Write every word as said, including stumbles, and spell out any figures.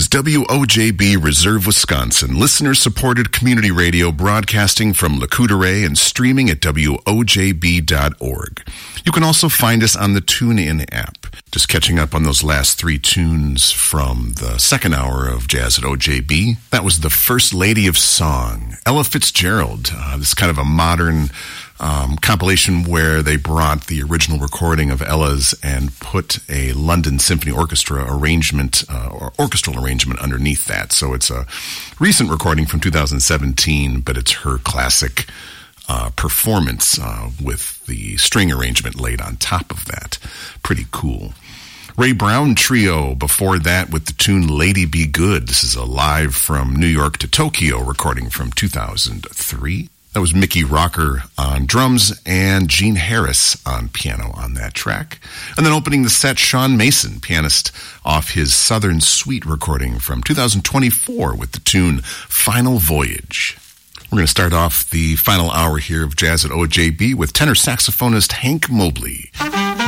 W O J B Reserve, Wisconsin, listener-supported community radio broadcasting from Le Coudray and streaming at W O J B dot org. You can also find us on the TuneIn app. Just catching up on those last three tunes from the second hour of Jazz at O J B. That was the First Lady of Song, Ella Fitzgerald. Uh, this is kind of a modern Um, compilation where they brought the original recording of Ella's and put a London Symphony Orchestra arrangement uh, or orchestral arrangement underneath that. So it's a recent recording from two thousand seventeen, but it's her classic uh, performance uh, with the string arrangement laid on top of that. Pretty cool. Ray Brown Trio before that with the tune Lady Be Good. This is a live from New York to Tokyo recording from two thousand three. That was Mickey Rocker on drums and Gene Harris on piano on that track. And then opening the set, Sean Mason, pianist, off his Southern Suite recording from two thousand twenty-four with the tune Final Voyage. We're going to start off the final hour here of Jazz at O J B with tenor saxophonist Hank Mobley.